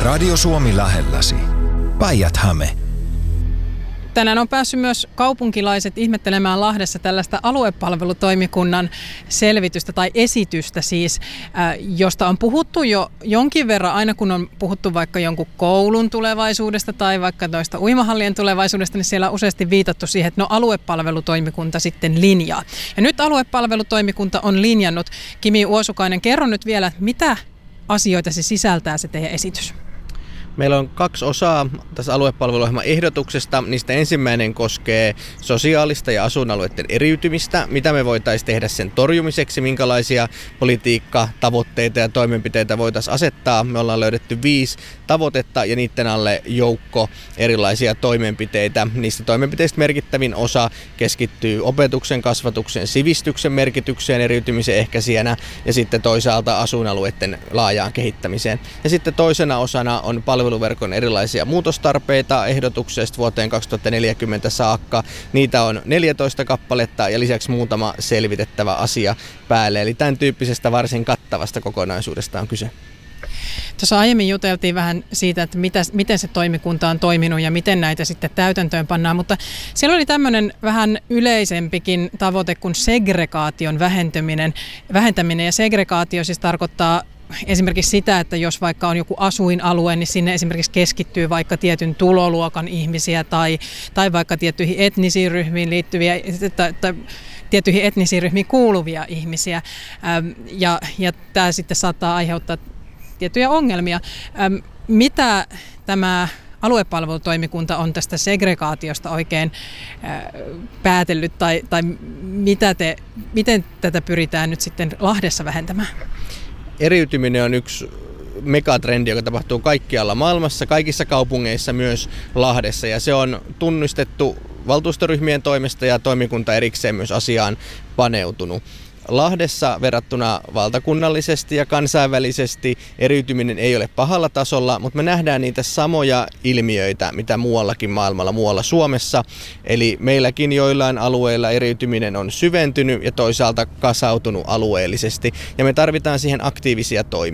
Radio Suomi lähelläsi. Päijät-Häme. Tänään on päässyt myös kaupunkilaiset ihmettelemään Lahdessa tällaista aluepalvelutoimikunnan selvitystä tai esitystä siis, josta on puhuttu jo jonkin verran, aina kun on puhuttu vaikka jonkun koulun tulevaisuudesta tai vaikka noista uimahallien tulevaisuudesta, niin siellä on useasti viitattu siihen, että no aluepalvelutoimikunta sitten linjaa. Ja nyt aluepalvelutoimikunta on linjannut. Kimi Uosukainen, kerro nyt vielä, mitä asioita se sisältää se teidän esitys? Meillä on 2 osaa tässä aluepalveluohjelman ehdotuksesta. Niistä ensimmäinen koskee sosiaalista ja asuinalueiden eriytymistä. Mitä me voitaisiin tehdä sen torjumiseksi, minkälaisia politiikkatavoitteita ja toimenpiteitä voitaisiin asettaa. Me ollaan löydetty 5 tavoitetta ja niiden alle joukko erilaisia toimenpiteitä. Niistä toimenpiteistä merkittävin osa keskittyy opetuksen, kasvatuksen, sivistyksen merkitykseen eriytymisen ehkäisijänä ja sitten toisaalta asuinalueiden laajaan kehittämiseen. Ja sitten toisena osana on palveluverkon erilaisia muutostarpeita ehdotuksesta vuoteen 2040 saakka. Niitä on 14 kappaletta ja lisäksi muutama selvitettävä asia päälle. Eli tämän tyyppisestä varsin kattavasta kokonaisuudesta on kyse. Tuossa aiemmin juteltiin vähän siitä, että miten se toimikunta on toiminut ja miten näitä sitten täytäntöön pannaan, mutta siellä oli tämmöinen vähän yleisempikin tavoite kuin segregaation vähentäminen ja segregaatio siis tarkoittaa esimerkiksi sitä, että jos vaikka on joku asuinalue, niin sinne esimerkiksi keskittyy vaikka tietyn tuloluokan ihmisiä tai vaikka tiettyihin etnisiin ryhmiin liittyviä tai tiettyihin etnisiin ryhmiin kuuluvia ihmisiä. Ja tämä sitten saattaa aiheuttaa tiettyjä ongelmia. Mitä tämä aluepalvelutoimikunta on tästä segregaatiosta oikein päätellyt tai miten tätä pyritään nyt sitten Lahdessa vähentämään? Eriytyminen on yksi megatrendi, joka tapahtuu kaikkialla maailmassa, kaikissa kaupungeissa, myös Lahdessa. Ja se on tunnistettu valtuustoryhmien toimesta ja toimikunta erikseen myös asiaan paneutunut. Lahdessa verrattuna valtakunnallisesti ja kansainvälisesti eriytyminen ei ole pahalla tasolla, mutta me nähdään niitä samoja ilmiöitä, mitä muuallakin maailmalla, muualla Suomessa. Eli meilläkin joillain alueilla eriytyminen on syventynyt ja toisaalta kasautunut alueellisesti. Ja me tarvitaan siihen aktiivisia toimia.